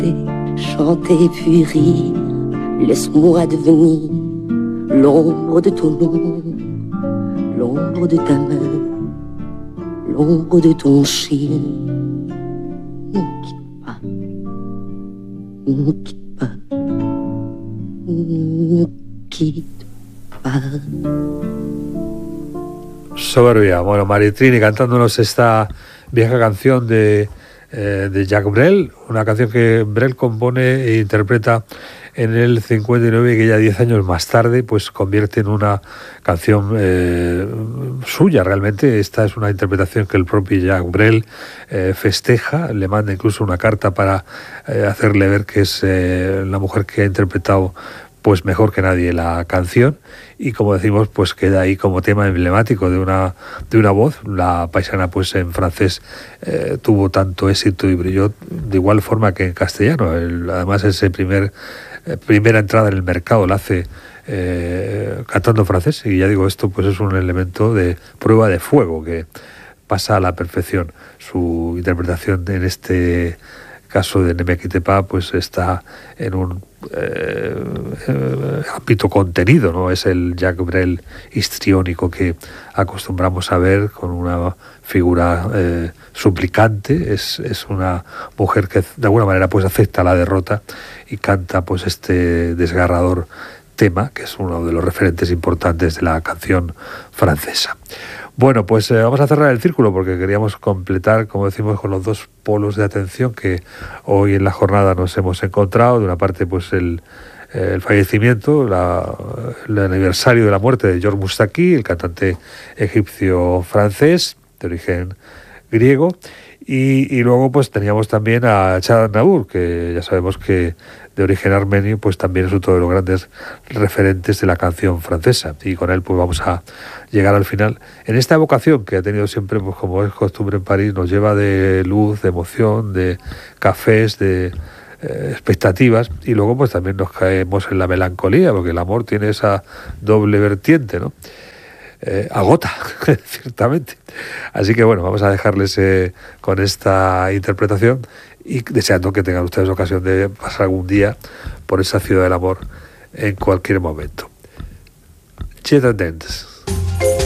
Chanter puis rire, laisse-moi devenir l'ombre de ton nom, l'ombre de ta main, l'ombre de ton chien. Ne quitte pas, ne quitte pas, ne quitte pas. Soberbia. Bueno, Maritrini cantándonos esta vieja canción de Jacques Brel, una canción que Brel compone e interpreta en el 59 y que ya 10 años más tarde pues convierte en una canción suya. Realmente esta es una interpretación que el propio Jacques Brel festeja, le manda incluso una carta para hacerle ver que es la mujer que ha interpretado pues mejor que nadie la canción, y como decimos pues queda ahí como tema emblemático de una voz. La paisana pues en francés tuvo tanto éxito y brilló de igual forma que en castellano. Además ese primera entrada en el mercado la hace cantando francés, y ya digo, esto pues es un elemento de prueba de fuego que pasa a la perfección. Su interpretación en este caso de Ne me quitte pas pues está en un ámbito contenido, no es el Jacques Brel histriónico que acostumbramos a ver con una figura suplicante. Es una mujer que de alguna manera pues acepta la derrota y canta pues este desgarrador tema, que es uno de los referentes importantes de la canción francesa. Bueno, pues vamos a cerrar el círculo porque queríamos completar, como decimos, con los dos polos de atención que hoy en la jornada nos hemos encontrado. De una parte, pues el fallecimiento, el aniversario de la muerte de George Moustaki, el cantante egipcio-francés de origen griego, y luego pues teníamos también a Chad Aznavour, que ya sabemos que de origen armenio, pues también es uno de los grandes referentes de la canción francesa, y con él pues vamos a llegar al final en esta evocación que ha tenido siempre, pues como es costumbre en París, nos lleva de luz, de emoción, de cafés, de expectativas, y luego pues también nos caemos en la melancolía, porque el amor tiene esa doble vertiente, ¿no? Agota, ciertamente. Así que bueno, vamos a dejarles con esta interpretación, y deseando que tengan ustedes ocasión de pasar algún día por esa ciudad del amor en cualquier momento. Cheta Dents.